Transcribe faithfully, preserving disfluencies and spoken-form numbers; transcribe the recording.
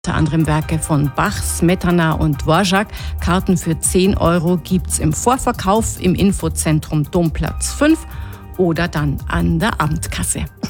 Unter anderem Werke von Bach, Smetana und Dvorak. Karten für zehn Euro gibt's im Vorverkauf im Infozentrum Domplatz fünf oder dann an der Abendkasse.